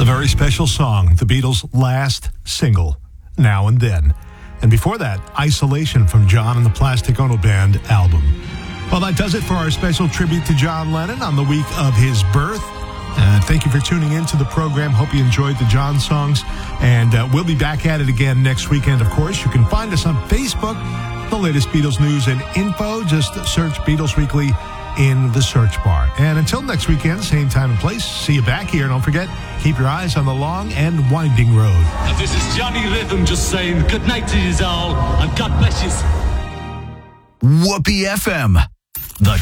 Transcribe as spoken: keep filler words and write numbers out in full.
The very special song, the Beatles' last single, Now and Then. And before that, Isolation from John and the Plastic Ono Band album. Well, that does it for our special tribute to John Lennon on the week of his birth. Uh, thank you for tuning in to the program. Hope you enjoyed the John songs. And uh, we'll be back at it again next weekend, of course. You can find us on Facebook, the latest Beatles news and info. Just search Beatles Weekly in the search bar. And until next weekend, same time and place, see you back here. And don't forget, keep your eyes on the long and winding road. And this is Johnny Rhythm just saying good night to you all, and God bless you. Whoopee F M. The